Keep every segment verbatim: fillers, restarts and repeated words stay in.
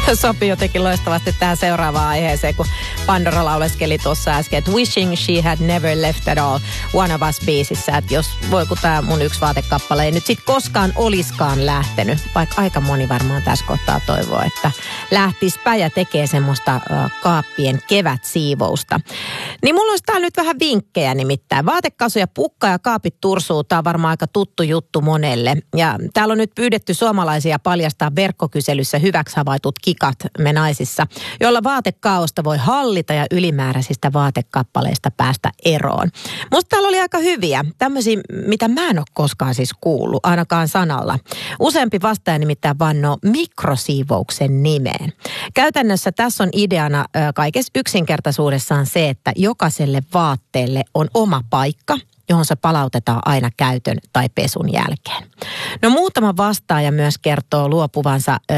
Sopii jotenkin loistavasti tähän seuraavaan aiheeseen, kun Pandora lauleskeli tuossa äsken, että Wishing She Had Never Left At All One of Us-biisissä, että jos voi kun tämä mun yksi vaatekappale ei nyt sit koskaan oliskaan lähtenyt, vaikka aika moni varmaan tässä kohtaa toivoo, että lähtispä ja tekee semmoista äh, kaappien kevätsiivousta. Niin mulla olisi täällä nyt vähän vinkkejä nimittäin. Vaatekasu ja pukka ja kaapit tursuu, tää on varmaan aika tuttu juttu monelle. Ja täällä on nyt pyydetty suomalaisia paljastaa verkkokyselyssä hyväksi havaitut kikat me naisissa, jolla vaatekaosta voi hallita ja ylimääräisistä vaatekappaleista päästä eroon. Musta täällä oli aika hyviä, tämmöisiä, mitä mä en ole koskaan siis kuullut, ainakaan sanalla. Useampi vastaaja nimittäin vannoo mikrosiivouksen nimeen. Käytännössä tässä on ideana ö, kaikessa yksinkertaisuudessaan se, että jokaiselle vaatteelle on oma paikka, johon se palautetaan aina käytön tai pesun jälkeen. No muutama vastaaja myös kertoo luopuvansa ö,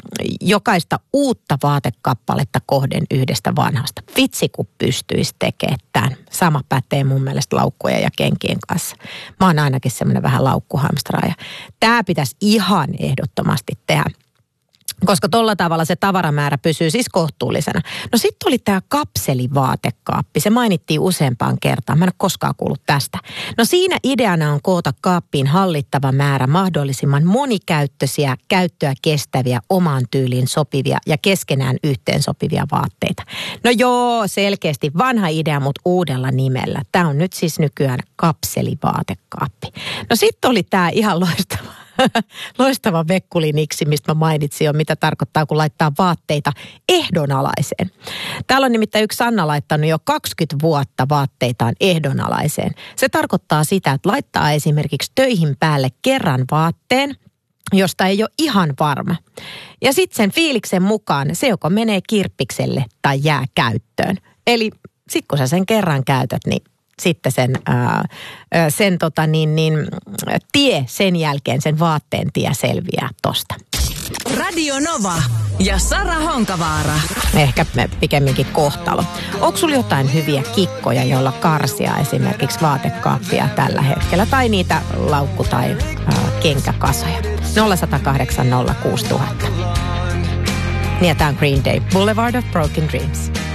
jokaista uutta vaatekappaletta kohden yhdestä vanhasta. Vitsi kun pystyisi tekemään tämän. Sama pätee mun mielestä laukkujen ja kenkien kanssa. Mä oon ainakin semmoinen vähän laukkuhamstraaja. Tää pitäisi ihan ehdottomasti tehdä. Koska tolla tavalla se tavaramäärä pysyy siis kohtuullisena. No sitten oli tämä kapselivaatekaappi. Se mainittiin useampaan kertaan. Mä en ole koskaan kuullut tästä. No siinä ideana on koota kaappiin hallittava määrä mahdollisimman monikäyttöisiä, käyttöä kestäviä, omaan tyyliin sopivia ja keskenään yhteen sopivia vaatteita. No joo, selkeästi vanha idea, mutta uudella nimellä. Tämä on nyt siis nykyään kapselivaatekaappi. No sitten oli tämä ihan loistava. Loistava vekkuliniksi, mistä mä mainitsin jo, mitä tarkoittaa, kun laittaa vaatteita ehdonalaiseen. Täällä on nimittäin yksi Sanna laittanut jo kaksikymmentä vuotta vaatteitaan ehdonalaiseen. Se tarkoittaa sitä, että laittaa esimerkiksi töihin päälle kerran vaatteen, josta ei ole ihan varma. Ja sitten sen fiiliksen mukaan se joko menee kirppikselle tai jää käyttöön. Eli sitten kun sä sen kerran käytät, niin sitten sen, ää, sen tota niin, niin, tie sen jälkeen, sen vaatteen tie selviää tosta. Radio Nova ja Sara Honkavaara. Ehkä pikemminkin kohtalo. Onko sulla jotain hyviä kikkoja, joilla karsia esimerkiksi vaatekaappia tällä hetkellä? Tai niitä laukku- tai ää, kenkäkasoja? nolla yksi nolla kahdeksan nolla kuusi nolla nolla nolla. Niin ja tää on Green Day, Boulevard of Broken Dreams.